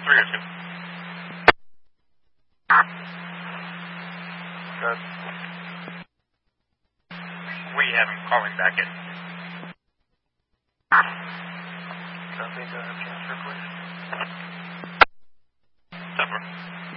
3 is good. Good. We have him calling back in. Copy, go ahead, transfer, please. September.